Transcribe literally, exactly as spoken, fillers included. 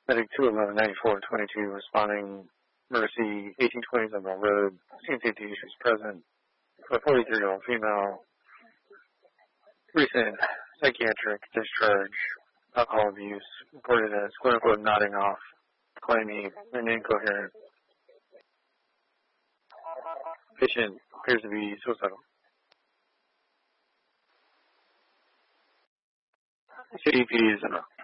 Medic two eleven ninety-four twenty-two responding Mercy eighteen twenty Emerald Road. Scene safety issues present for a forty-three-year-old female. Recent psychiatric discharge, alcohol abuse, reported as quote-unquote nodding off, claiming and incoherent. Patient appears to be suicidal. C D P is enough.